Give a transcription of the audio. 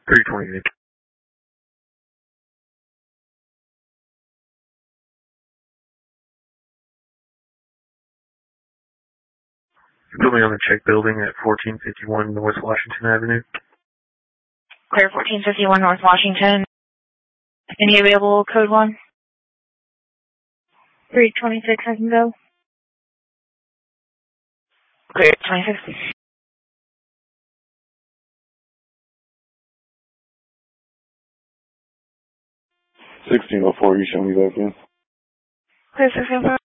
328. Building on the check building at 1451 North Washington Avenue. Clear 1451 North Washington. Any available code 1? 326, I can go. Clear 26. 1604, you show me back in. Clear 1604.